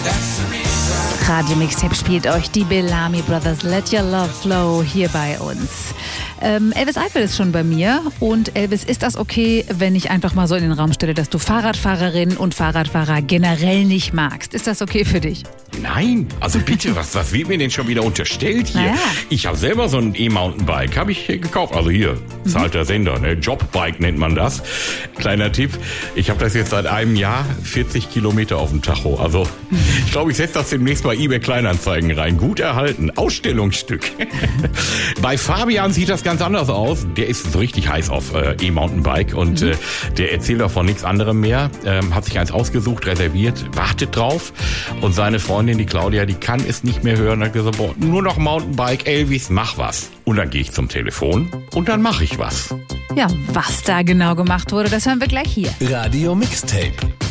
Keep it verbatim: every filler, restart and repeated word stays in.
Radio Mixtape spielt euch die Bellamy Brothers Let Your Love Flow hier bei uns. Ähm, Elvis Eifel ist schon bei mir. Und Elvis, ist das okay, wenn ich einfach mal so in den Raum stelle, dass du Fahrradfahrerinnen und Fahrradfahrer generell nicht magst? Ist das okay für dich? Nein, also bitte, was, was wird mir denn schon wieder unterstellt hier? Naja. Ich habe selber so ein E-Mountainbike, habe ich gekauft. Also hier, zahlt der Sender, ne? Jobbike nennt man das. Kleiner Tipp, ich habe das jetzt seit einem Jahr, vierzig Kilometer auf dem Tacho. Also ich glaube, ich setze das demnächst bei eBay Kleinanzeigen rein. Gut erhalten, Ausstellungsstück. Bei Fabian sieht das ganz anders aus. Der ist so richtig heiß auf äh, E-Mountainbike und mhm. äh, der erzählt auch von nichts anderem mehr. Ähm, hat sich eins ausgesucht, reserviert, wartet drauf und seine Freundin, die Claudia, die kann es nicht mehr hören. Hat gesagt, boah, nur noch Mountainbike, Elvis, mach was. Und dann gehe ich zum Telefon und dann mache ich was. Ja, was da genau gemacht wurde, das hören wir gleich hier. Radio Mixtape.